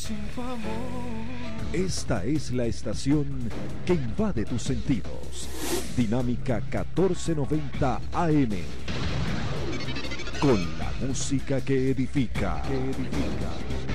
sin tu amor. Esta es la estación que invade tus sentidos. Dinámica 1490 AM. Con la música que edifica.